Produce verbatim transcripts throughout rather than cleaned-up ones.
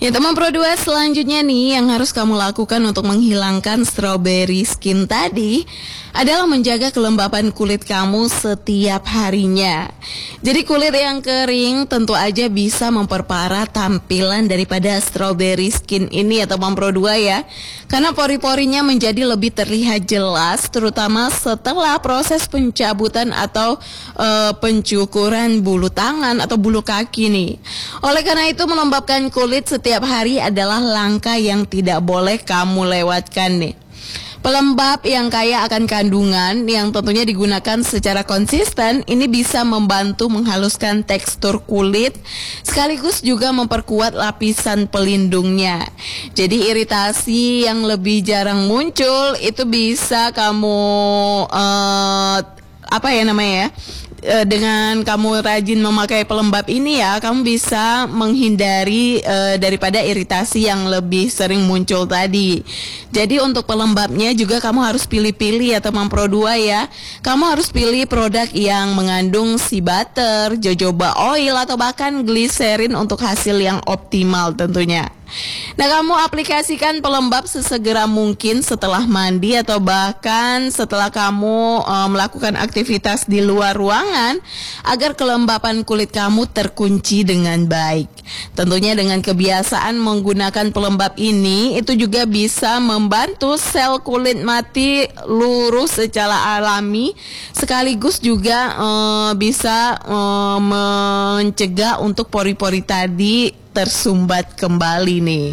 Ya teman Pro dua, selanjutnya nih yang harus kamu lakukan untuk menghilangkan strawberry skin tadi adalah menjaga kelembapan kulit kamu setiap harinya. Jadi kulit yang kering tentu aja bisa memperparah tampilan daripada strawberry skin ini ya teman Pro dua ya. Karena pori-porinya menjadi lebih terlihat jelas terutama setelah proses pencabutan atau uh, pencukuran bulu tangan atau bulu kaki nih. Oleh karena itu melembabkan kulit setiap hari adalah langkah yang tidak boleh kamu lewatkan nih. Pelembab yang kaya akan kandungan yang tentunya digunakan secara konsisten ini bisa membantu menghaluskan tekstur kulit sekaligus juga memperkuat lapisan pelindungnya. Jadi iritasi yang lebih jarang muncul itu bisa kamu uh, apa ya namanya ya? Dengan kamu rajin memakai pelembab ini ya, kamu bisa menghindari uh, daripada iritasi yang lebih sering muncul tadi. Jadi untuk pelembabnya juga kamu harus pilih-pilih ya teman Pro dua ya. Kamu harus pilih produk yang mengandung sea butter, jojoba oil atau bahkan glycerin untuk hasil yang optimal tentunya. Nah, kamu aplikasikan pelembab sesegera mungkin setelah mandi atau bahkan setelah kamu e, melakukan aktivitas di luar ruangan agar kelembapan kulit kamu terkunci dengan baik. Tentunya dengan kebiasaan menggunakan pelembab ini itu juga bisa membantu sel kulit mati lurus secara alami sekaligus juga e, bisa e, mencegah untuk pori-pori tadi tersumbat kembali nih.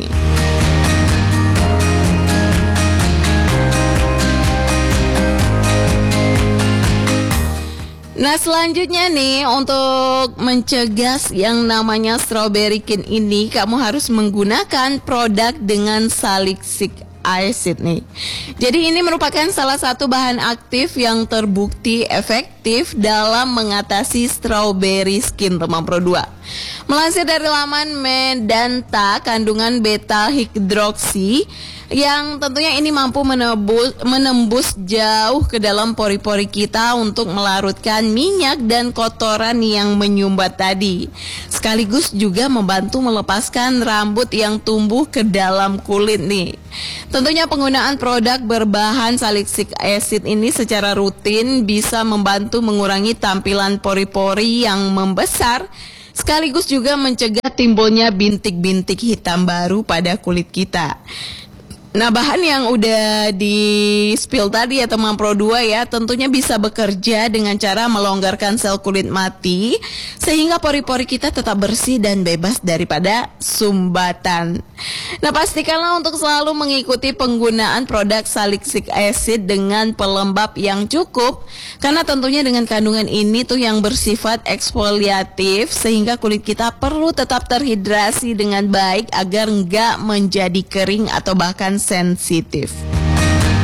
Nah selanjutnya nih untuk mencegah yang namanya strawberry skin ini kamu harus menggunakan produk dengan salicylic acid nih. Jadi ini merupakan salah satu bahan aktif yang terbukti efektif dalam mengatasi strawberry skin teman Pro dua. Melansir dari laman Medanta, kandungan beta hidroksi yang tentunya ini mampu menembus, menembus jauh ke dalam pori-pori kita untuk melarutkan minyak dan kotoran yang menyumbat tadi. Sekaligus juga membantu melepaskan rambut yang tumbuh ke dalam kulit nih. Tentunya penggunaan produk berbahan salicylic acid ini secara rutin bisa membantu mengurangi tampilan pori-pori yang membesar sekaligus juga mencegah timbulnya bintik-bintik hitam baru pada kulit kita. Nah bahan yang udah di spill tadi ya teman Pro dua ya tentunya bisa bekerja dengan cara melonggarkan sel kulit mati sehingga pori-pori kita tetap bersih dan bebas daripada sumbatan. Nah pastikanlah untuk selalu mengikuti penggunaan produk salicylic acid dengan pelembab yang cukup karena tentunya dengan kandungan ini tuh yang bersifat eksfoliatif sehingga kulit kita perlu tetap terhidrasi dengan baik agar nggak menjadi kering atau bahkan sensitif.